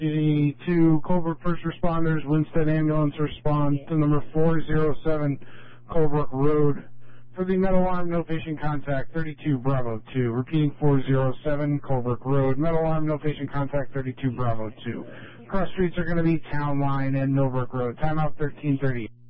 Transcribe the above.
to Colebrook First Responders, Winstead Ambulance responds to number 407 Colebrook Road. For the metal arm, no patient contact, 32 Bravo 2. Repeating 407 Colebrook Road. Metal arm, no patient contact, 32 Bravo 2. Cross streets are going to be Town Line and Millbrook Road. Timeout 13:30.